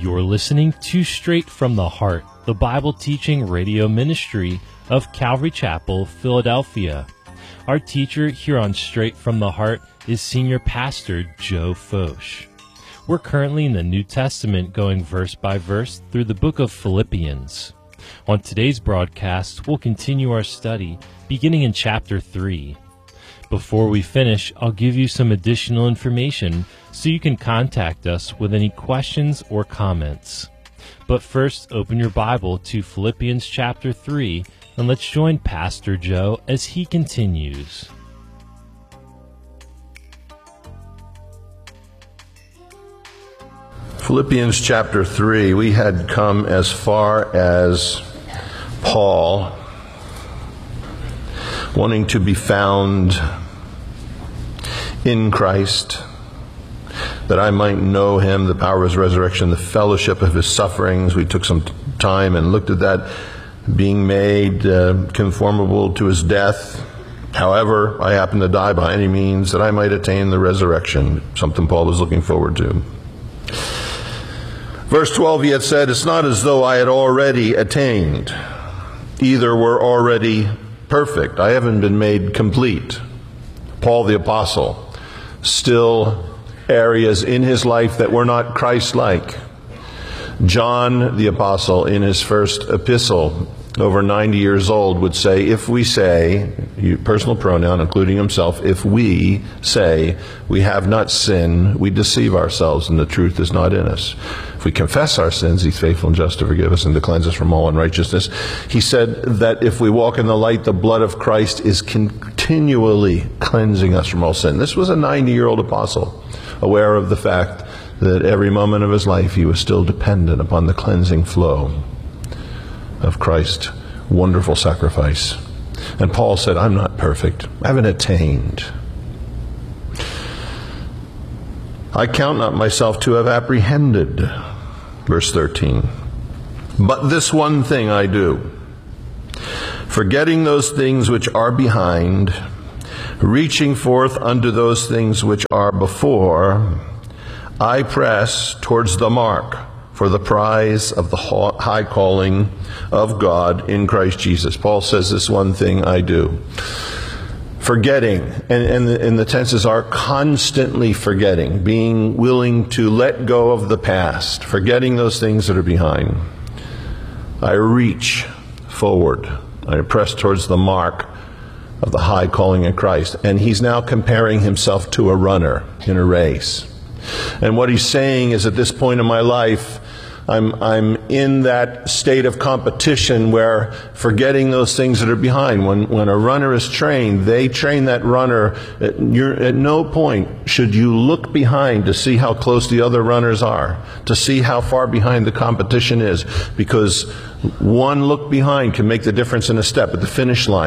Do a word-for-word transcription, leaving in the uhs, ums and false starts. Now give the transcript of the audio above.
You're listening to Straight from the Heart, the Bible teaching radio ministry of Calvary Chapel, Philadelphia. Our teacher here on Straight from the Heart is Senior Pastor Joe Focht. We're currently in the New Testament going verse by verse through the book of Philippians. On today's broadcast, we'll continue our study beginning in chapter three. Before we finish, I'll give you some additional information so you can contact us with any questions or comments. But first, open your Bible to Philippians chapter three, and let's join Pastor Joe as he continues. Philippians chapter three, we had come as far as Paul wanting to be found in Christ, that I might know him, the power of his resurrection, the fellowship of his sufferings. We took some time and looked at that, being made uh, conformable to his death. However, I happen to die by any means, that I might attain the resurrection, something Paul was looking forward to. Verse twelve, he had said, "It's not as though I had already attained, either were already perfect." I haven't been made complete. Paul the Apostle, still areas in his life that were not Christ-like. John the Apostle, in his first epistle, over ninety years old, would say, if we say, personal pronoun including himself, if we say we have not sinned, we deceive ourselves and the truth is not in us. If we confess our sins, he's faithful and just to forgive us and to cleanse us from all unrighteousness. He said that if we walk in the light, the blood of Christ is continually cleansing us from all sin. This was a ninety-year-old apostle, aware of the fact that every moment of his life he was still dependent upon the cleansing flow of Christ's wonderful sacrifice. And Paul said, I'm not perfect. I haven't attained. I count not myself to have apprehended. Verse thirteen. But this one thing I do, forgetting those things which are behind, reaching forth unto those things which are before, I press towards the mark for the prize of the high calling of God in Christ Jesus. Paul says, this one thing I do. Forgetting, and, and, the, and the tenses are constantly forgetting, being willing to let go of the past, forgetting those things that are behind. I reach forward. I press towards the mark of the high calling in Christ. And he's now comparing himself to a runner in a race. And what he's saying is, at this point in my life, I'm I'm in that state of competition where forgetting those things that are behind. When when a runner is trained, they train that runner. At, you're, at no point should you look behind to see how close the other runners are, to see how far behind the competition is, because one look behind can make the difference in a step at the finish line.